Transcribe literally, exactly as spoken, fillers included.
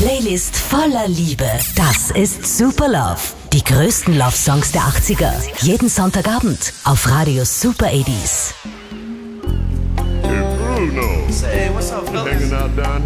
Playlist voller Liebe. Das ist Super Love. Die größten Love-Songs der achtziger. Jeden Sonntagabend auf Radio Super achtziger. Hey Bruno. Say, what's up, fellas? Hanging out down